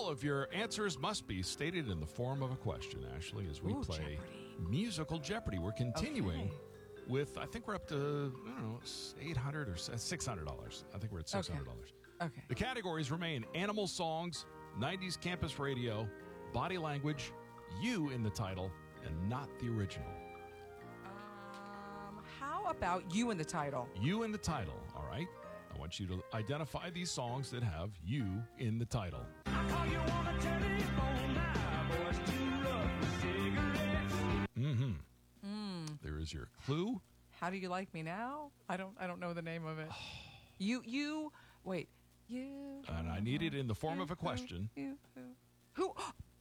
of your answers must be stated in the form of a question, Ashley, as we play Jeopardy. Musical Jeopardy. We're continuing with, I think we're up to, $800 or $600. I think we're at $600. Okay. The categories remain animal songs, 90s campus radio, body language, you in the title, and not the original. How about you in the title? You in the title, all right? I want you to identify these songs that have you in the title. I call you on the telephone now, boys, too rough for cigarettes. There is your clue. How do you like me now? I don't know the name of it. You wait. You And I need it in the form of a question. Who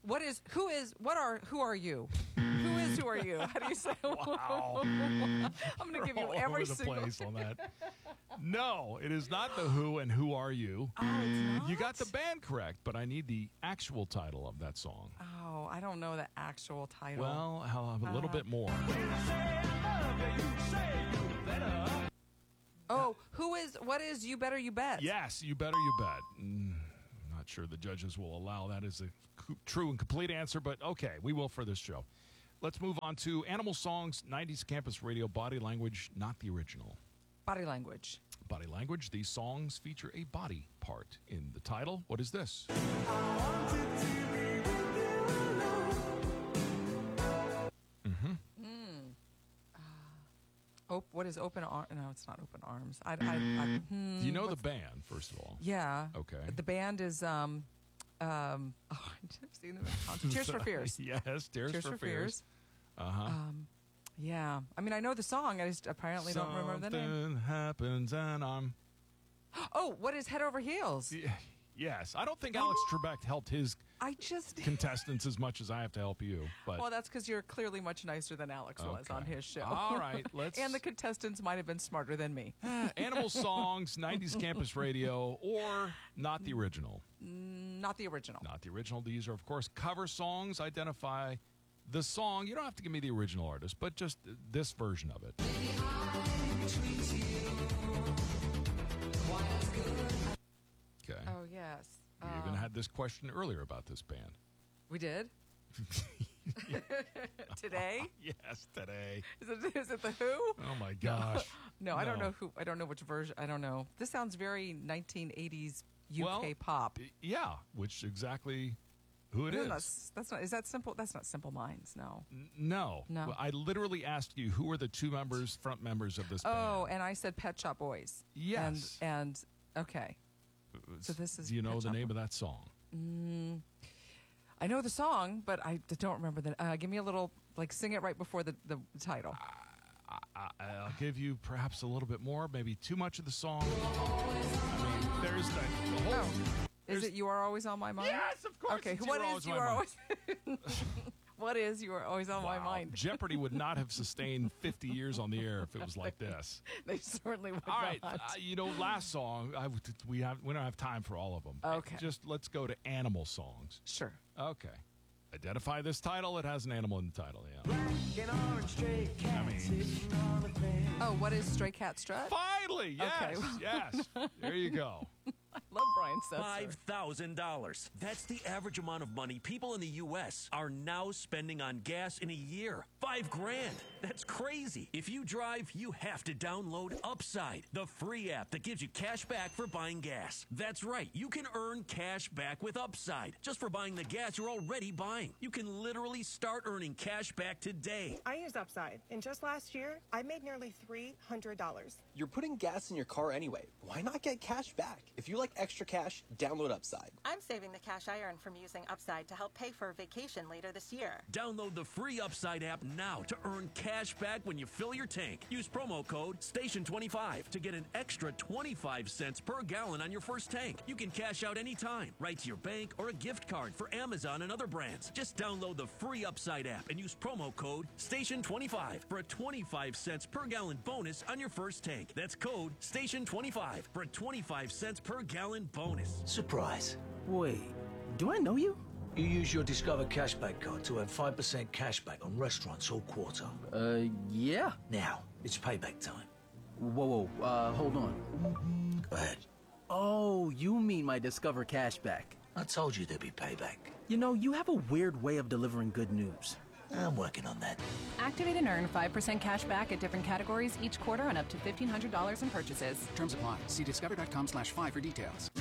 are you? Who are you? How do you say? Wow. I'm going to give you All every over the single place on that. No, it is not the who and who are you. Oh, it's not? You got the band correct, but I need the actual title of that song. Oh, I don't know the actual title. Well, I'll have a little bit more. When I say I love you, you say you better. What is You Better You Bet? Yes, you better you bet. Not sure the judges will allow that as a true and complete answer, but okay, we will for this show. Let's move on to Animal Songs, 90s Campus Radio, Body Language, not the original. Body language. Body Language, these songs feature a body part in the title. What is this? What is Open Arms? No, it's not Open Arms. Do you know the band, first of all? Yeah. Okay. The band is I've seen them in concert. Tears for Fears. Yes, Tears for Fears. Yeah. I mean, I know the song. I just apparently don't remember the name. Something happens and I'm... Oh, what is Head Over Heels? Yes. I don't think Alex Trebek helped his I just... contestants as much as I have to help you. But Well, that's because you're clearly much nicer than Alex was Okay. on his show. All right, let's... And the contestants might have been smarter than me. Animal Songs, 90s Campus Radio, or not the original. Not the original. Not the original. These are, of course, cover songs. Identify the song. You don't have to give me the original artist, but just this version of it. Okay. Oh, yes. You even had this question earlier about this band. We did? Today? Yes, today. Is it The Who? Oh, my gosh. No, I don't know who. I don't know which version. I don't know. This sounds very 1980s UK pop. Yeah, which exactly who it is. That's not. Is that Simple? That's not Simple Minds. No. No. No. Well, I literally asked you who are the two front members of this band. Oh, and I said Pet Shop Boys. Yes. And okay. So this is. Do you know Pet the Shop name of that song? I know the song, but I don't remember the. Give me a little, sing it right before the title. I'll give you perhaps a little bit more, maybe too much of the song. I mean, there's the whole... Is it You Are Always on My Mind? Yes, of course. Okay, it's what You're is Always You on Are My Always... Mind. What is You Are Always on My Wow. Mind? Jeopardy would not have sustained 50 years on the air if it was like this. They certainly would All right, not. last song, we don't have time for all of them. Okay. Just let's go to animal songs. Sure. Okay. Identify this title. It has an animal in the title, yeah. An orange stray cat sitting on a fence. Oh, what is Stray Cat Strut? Finally, yes, Okay. yes. There you go. I love Brian Setzer. $5,000. That's the average amount of money people in the U.S. are now spending on gas in a year. $5,000. That's crazy. If you drive, you have to download Upside, the free app that gives you cash back for buying gas. That's right. You can earn cash back with Upside just for buying the gas you're already buying. You can literally start earning cash back today. I use Upside, and just last year, I made nearly $300. You're putting gas in your car anyway. Why not get cash back? If you like extra cash, download Upside. I'm saving the cash I earn from using Upside to help pay for a vacation later this year. Download the free Upside app now to earn cash back when you fill your tank. Use promo code STATION25 to get an extra 25 cents per gallon on your first tank. You can cash out anytime, right to your bank or a gift card for Amazon and other brands. Just download the free Upside app and use promo code STATION25 for a 25 cents per gallon bonus on your first tank. That's code STATION25 for a 25 cents per gallon bonus. Surprise. Wait, do I know you? You use your Discover Cashback card to earn 5% cashback on restaurants all quarter. Yeah. Now, it's payback time. Whoa, hold on. Go ahead. Oh, you mean my Discover Cashback. I told you there'd be payback. You know, you have a weird way of delivering good news. I'm working on that. Activate and earn 5% cash back at different categories each quarter on up to $1,500 in purchases. Terms apply. See discover.com/5 for details.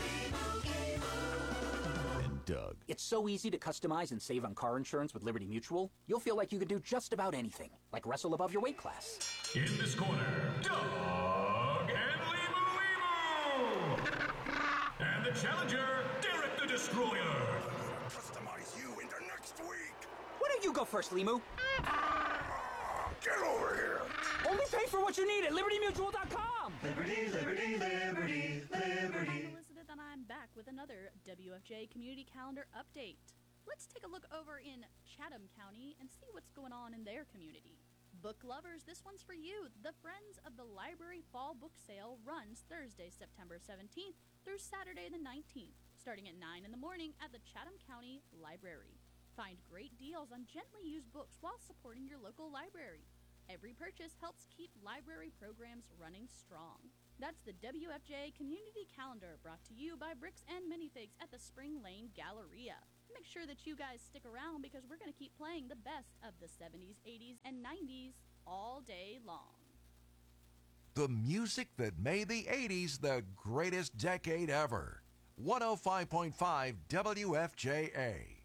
And Doug. It's so easy to customize and save on car insurance with Liberty Mutual. You'll feel like you could do just about anything, like wrestle above your weight class. In this corner, Doug and Limu Limu! And the challenger, Derek the Destroyer. Customize you into next week. Why don't you go first, Limu? Get over here. Only pay for what you need at LibertyMutual.com. Liberty, liberty, liberty, liberty. Elizabeth and I'm back with another WFJ Community Calendar update. Let's take a look over in Chatham County and see what's going on in their community. Book lovers, this one's for you. The Friends of the Library Fall Book Sale runs Thursday, September 17th through Saturday the 19th, starting at 9 in the morning at the Chatham County Library. Find great deals on gently used books while supporting your local library. Every purchase helps keep library programs running strong. That's the WFJ Community Calendar, brought to you by Bricks and Minifigs at the Spring Lane Galleria. Make sure that you guys stick around because we're going to keep playing the best of the 70s, 80s, and 90s all day long. The music that made the 80s the greatest decade ever. 105.5 WFJA.